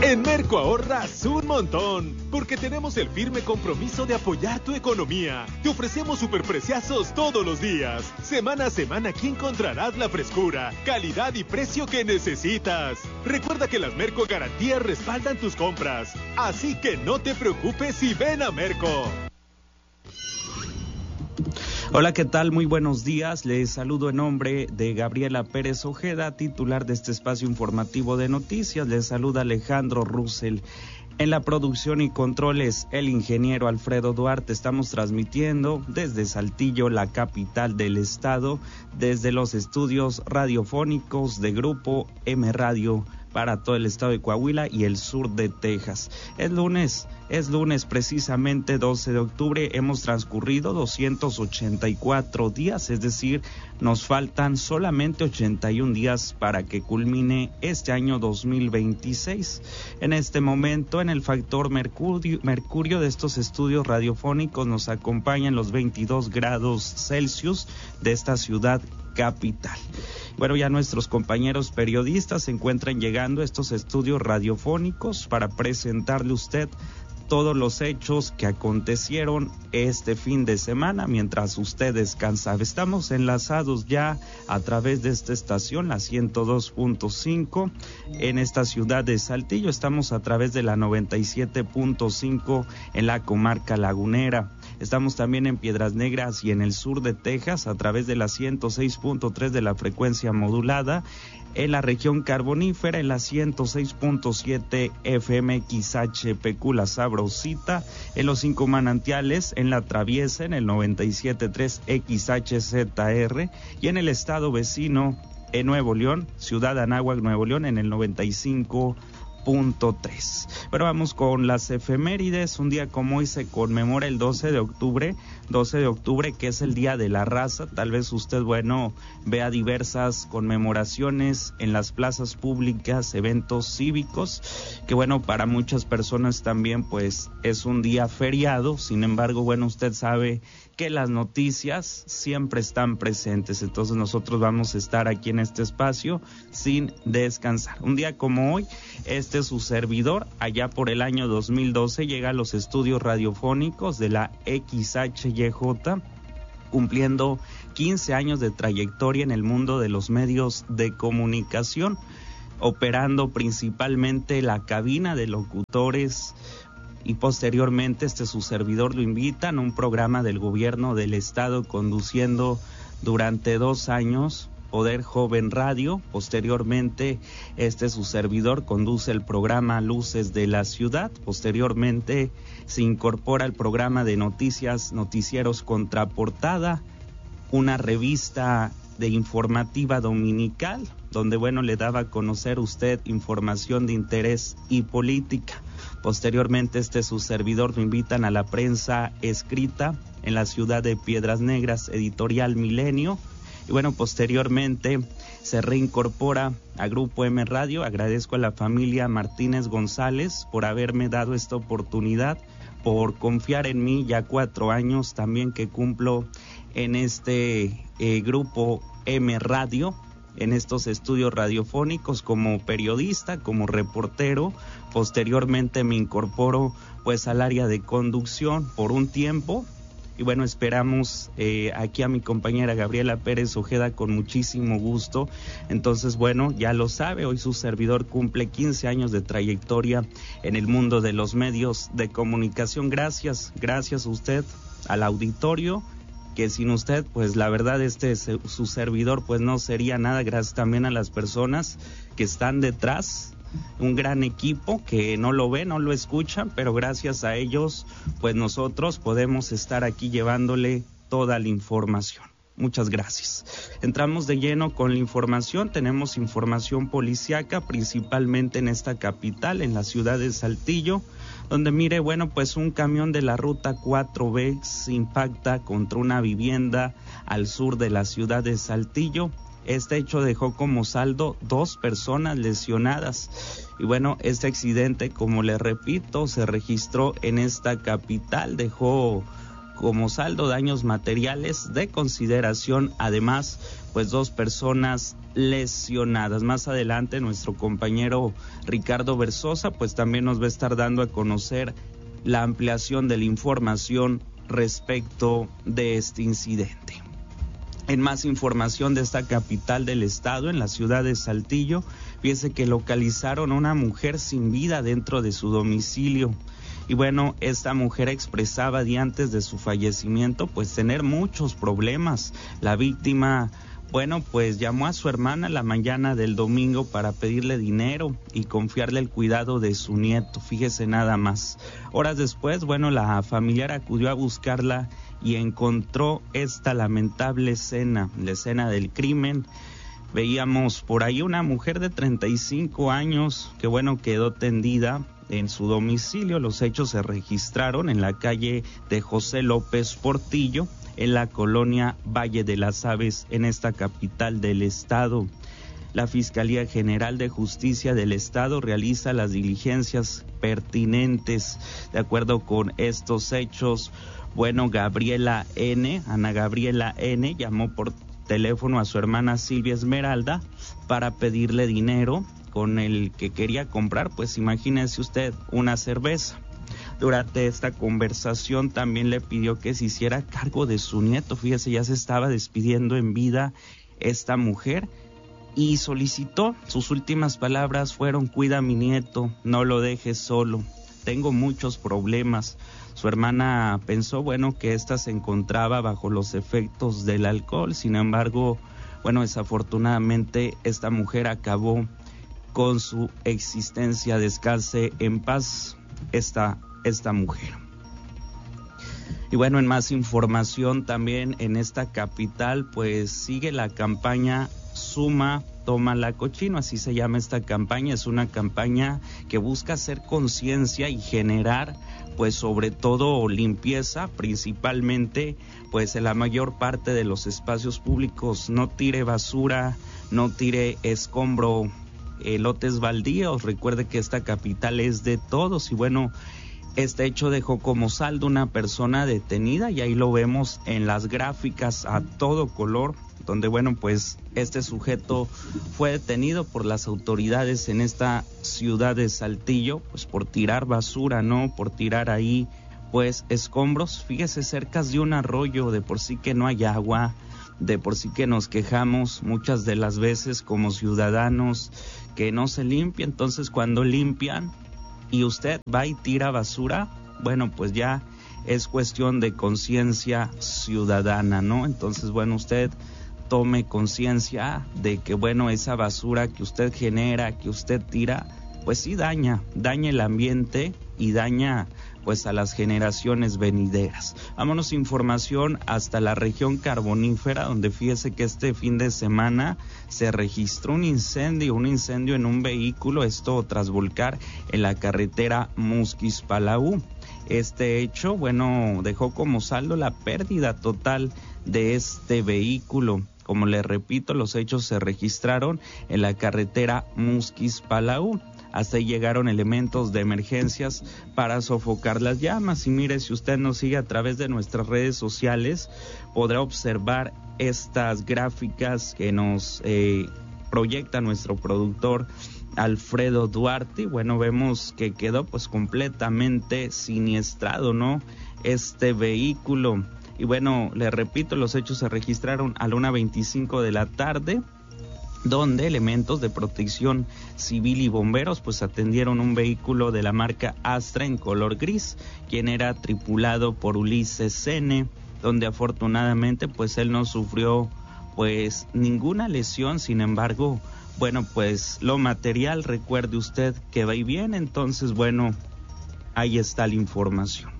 En Merco ahorras un montón, porque tenemos el firme compromiso de apoyar tu economía. Te ofrecemos superpreciazos todos los días. Semana a semana aquí encontrarás la frescura, calidad y precio que necesitas. Recuerda que las Merco Garantías respaldan tus compras, así que no te preocupes y ven a Merco. Hola, ¿qué tal? Muy buenos días. Les saludo en nombre de Gabriela Pérez Ojeda, titular de este espacio informativo de noticias. Les saluda Alejandro Russell. En la producción y controles, el ingeniero Alfredo Duarte. Estamos transmitiendo desde Saltillo, la capital del estado, desde los estudios radiofónicos de Grupo M Radio para todo el estado de Coahuila y el sur de Texas. Es lunes precisamente 12 de octubre, hemos transcurrido 284 días, es decir, nos faltan solamente 81 días para que culmine este año 2026. En este momento, en el factor mercurio de estos estudios radiofónicos nos acompañan los 22 grados Celsius de esta ciudad capital. Bueno, ya nuestros compañeros periodistas se encuentran llegando a estos estudios radiofónicos para presentarle a usted todos los hechos que acontecieron este fin de semana mientras usted descansaba. Estamos enlazados ya a través de esta estación, la 102.5, en esta ciudad de Saltillo. Estamos a través de la 97.5 en la comarca lagunera. Estamos también en Piedras Negras y en el sur de Texas a través de la 106.3 de la frecuencia modulada. En la región carbonífera, en la 106.7 FM XHPQ La Sabrosita, en los 5 manantiales, en la Traviesa, en el 97.3 XHZR, y en el estado vecino, en Nuevo León, Ciudad Anáhuac, Nuevo León, en el 95.3. Pero vamos con las efemérides. Un día como hoy se conmemora el 12 de octubre, que es el Día de la Raza. Tal vez usted, vea diversas conmemoraciones en las plazas públicas, eventos cívicos, que para muchas personas también pues es un día feriado. Sin embargo, usted sabe que las noticias siempre están presentes, entonces nosotros vamos a estar aquí en este espacio sin descansar. Un día como hoy, su servidor, allá por el año 2012, llega a los estudios radiofónicos de la XHYJ, cumpliendo 15 años de trayectoria en el mundo de los medios de comunicación, operando principalmente la cabina de locutores. Y posteriormente su servidor lo invitan a un programa del gobierno del estado, conduciendo durante 2 años Poder Joven Radio. Posteriormente su servidor conduce el programa Luces de la Ciudad. Posteriormente se incorpora al programa de noticieros Contraportada, una revista de informativa dominical, donde le daba a conocer usted información de interés y política. Posteriormente su servidor lo invitan a la prensa escrita en la ciudad de Piedras Negras, Editorial Milenio. Y posteriormente se reincorpora a Grupo M Radio. Agradezco a la familia Martínez González por haberme dado esta oportunidad, por confiar en mí, ya 4 años también que cumplo en Grupo M Radio, en estos estudios radiofónicos como periodista, como reportero. Posteriormente me incorporo al área de conducción por un tiempo. Y esperamos aquí a mi compañera Gabriela Pérez Ojeda con muchísimo gusto. Entonces, ya lo sabe, hoy su servidor cumple 15 años de trayectoria en el mundo de los medios de comunicación. Gracias a usted, al auditorio, que sin usted, la verdad, su servidor, no sería nada. Gracias también a las personas que están detrás. Un gran equipo que no lo ve, no lo escuchan, pero gracias a ellos, nosotros podemos estar aquí llevándole toda la información. Muchas gracias. Entramos de lleno con la información. Tenemos información policíaca, principalmente en esta capital, en la ciudad de Saltillo, donde un camión de la ruta 4B se impacta contra una vivienda al sur de la ciudad de Saltillo. Este hecho dejó como saldo 2 personas lesionadas. Y este accidente, como le repito, se registró en esta capital, dejó como saldo daños materiales de consideración. Además, pues 2 personas lesionadas. Más adelante nuestro compañero Ricardo Versosa pues también nos va a estar dando a conocer la ampliación de la información respecto de este incidente. En más información de esta capital del estado, en la ciudad de Saltillo, fíjese que localizaron a una mujer sin vida dentro de su domicilio. Y bueno, esta mujer expresaba días antes de su fallecimiento pues tener muchos problemas. La víctima, bueno, pues llamó a su hermana la mañana del domingo para pedirle dinero y confiarle el cuidado de su nieto. Fíjese nada más. Horas después, bueno, la familiar acudió a buscarla y encontró esta lamentable escena, la escena del crimen. Veíamos por ahí una mujer de 35 años que, bueno, quedó tendida en su domicilio. Los hechos se registraron en la calle de José López Portillo, en la colonia Valle de las Aves, en esta capital del estado. La Fiscalía General de Justicia del Estado realiza las diligencias pertinentes. De acuerdo con estos hechos, bueno, Ana Gabriela N., llamó por teléfono a su hermana Silvia Esmeralda para pedirle dinero con el que quería comprar, pues imagínese usted, una cerveza. Durante esta conversación también le pidió que se hiciera cargo de su nieto. Fíjese, ya se estaba despidiendo en vida esta mujer y solicitó, sus últimas palabras fueron: cuida a mi nieto, no lo dejes solo, tengo muchos problemas. Su hermana pensó, bueno, que ésta se encontraba bajo los efectos del alcohol. Sin embargo, bueno, desafortunadamente esta mujer acabó con su existencia. Descanse en paz esta mujer. Y bueno, en más información también en esta capital, pues sigue la campaña Suma, Tómala Cochino, así se llama esta campaña. Es una campaña que busca hacer conciencia y generar, pues sobre todo limpieza, principalmente pues en la mayor parte de los espacios públicos. No tire basura, no tire escombro, lotes baldíos. Recuerde que esta capital es de todos y bueno, este hecho dejó como saldo una persona detenida y ahí lo vemos en las gráficas a todo color, donde bueno, pues este sujeto fue detenido por las autoridades en esta ciudad de Saltillo, pues por tirar basura, ¿no? Por tirar ahí pues escombros. Fíjese, cerca de un arroyo, de por sí que no hay agua, de por sí que nos quejamos muchas de las veces como ciudadanos que no se limpia. Entonces cuando limpian y usted va y tira basura, bueno, pues ya es cuestión de conciencia ciudadana, ¿no? Entonces, bueno, usted tome conciencia de que, bueno, esa basura que usted genera, que usted tira, pues sí daña el ambiente y daña pues a las generaciones venideras. Vámonos información hasta la región carbonífera, donde fíjese que este fin de semana se registró un incendio en un vehículo, esto tras volcar en la carretera Musquis-Palau. Este hecho, bueno, dejó como saldo la pérdida total de este vehículo. Como le repito, los hechos se registraron en la carretera Musquis-Palau. Hasta ahí llegaron elementos de emergencias para sofocar las llamas. Y mire, si usted nos sigue a través de nuestras redes sociales, podrá observar estas gráficas que nos proyecta nuestro productor Alfredo Duarte. Bueno, vemos que quedó pues completamente siniestrado, ¿no? Este vehículo. Y bueno, le repito, los hechos se registraron a la 1:25 de la tarde, donde elementos de protección civil y bomberos pues atendieron un vehículo de la marca Astra en color gris, quien era tripulado por Ulises N., donde afortunadamente pues él no sufrió pues ninguna lesión. Sin embargo, bueno, pues lo material, recuerde usted que va y viene. Entonces, bueno, ahí está la información.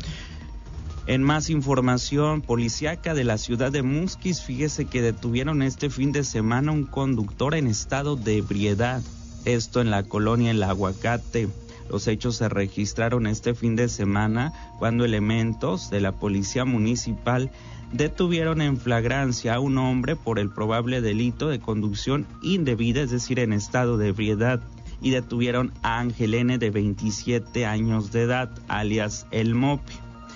En más información policíaca de la ciudad de Musquis, fíjese que detuvieron este fin de semana un conductor en estado de ebriedad, esto en la colonia El Aguacate. Los hechos se registraron este fin de semana cuando elementos de la policía municipal detuvieron en flagrancia a un hombre por el probable delito de conducción indebida, es decir, en estado de ebriedad, y detuvieron a Ángel N., de 27 años de edad, alias El Mopi.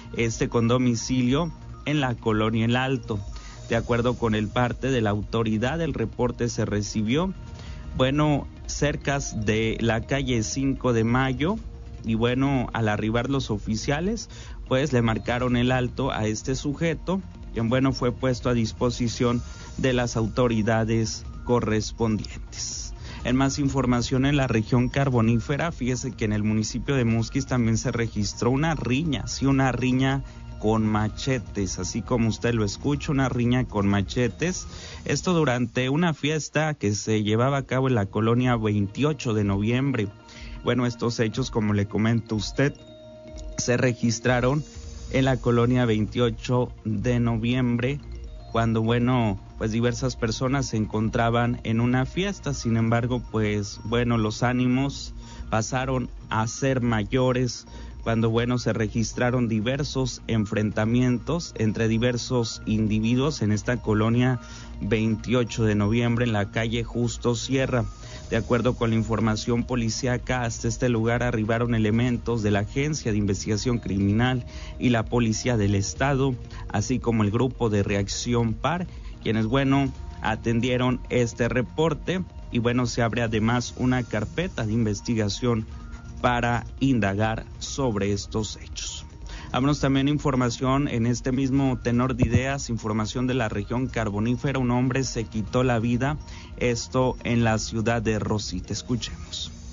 con domicilio en la colonia El Alto. De acuerdo con el parte de la autoridad, el reporte se recibió, cerca de la calle 5 de Mayo, y al arribar los oficiales, pues le marcaron el alto a este sujeto, quien fue puesto a disposición de las autoridades correspondientes. En más información en la región carbonífera, fíjese que en el municipio de Musquis también se registró una riña con machetes, así como usted lo escucha, una riña con machetes. Esto durante una fiesta que se llevaba a cabo en la colonia 28 de noviembre. Estos hechos, como le comento a usted, se registraron en la colonia 28 de noviembre, cuando, diversas personas se encontraban en una fiesta. Sin embargo, los ánimos pasaron a ser mayores, cuando, se registraron diversos enfrentamientos entre diversos individuos en esta colonia 28 de noviembre, en la calle Justo Sierra. De acuerdo con la información policíaca, hasta este lugar arribaron elementos de la Agencia de Investigación Criminal y la Policía del Estado, así como el grupo de Reacción PAR, quienes, atendieron este reporte y, se abre además una carpeta de investigación para indagar sobre estos hechos. Vámonos también a información en este mismo tenor de ideas, información de la región carbonífera. Un hombre se quitó la vida, esto en la ciudad de Rosita. Escuchemos.